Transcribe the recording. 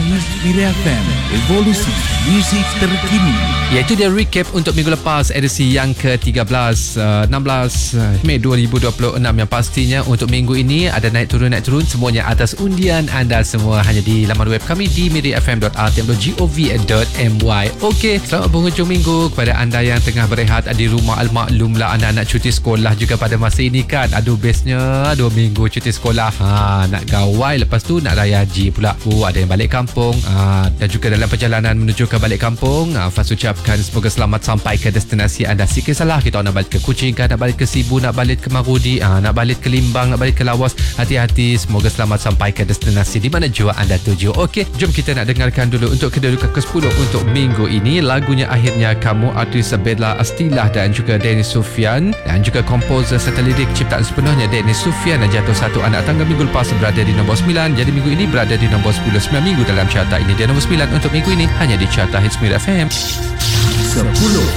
Hits Mira FM, evolusi muzik terkini. Ya, itu dia recap untuk minggu lepas, edisi yang ke-13 16 Mei 2026. Yang pastinya untuk minggu ini ada naik turun semuanya atas undian anda semua, hanya di laman web kami di mirafm.rtm.gov.my. Okey, selamat penghujung minggu kepada anda yang tengah berehat di rumah. Maklumlah anak-anak cuti sekolah juga pada masa ini kan. Aduh, bestnya 2 minggu cuti sekolah. Nak gawai, lepas tu nak raya haji pula. Ada yang balik kampung. Dan juga dalam perjalanan menuju ke balik kampung, Fas ucapkan semoga selamat sampai ke destinasi anda. Sikit salah kita nak balik ke Kuching, nak balik ke Sibu, nak balik ke Marudi, nak balik ke Limbang, nak balik ke Lawas. Hati-hati, semoga selamat sampai ke destinasi di mana jua anda tuju. Okey, jom kita nak dengarkan dulu untuk kedudukan ke-10 untuk minggu ini. Lagunya Akhirnya Kamu, artis Bella Astilah dan juga Dennis Sufyan, dan juga komposer serta lirik ciptaan sepenuhnya Dennis Sufyan, jatuh satu anak tangga minggu lepas berada di nombor 9. Jadi minggu ini berada di nombor 10. 9 minggu dalam carta ini. Dia nombor 9 untuk minggu ini hanya di carta Hits Mira FM. 10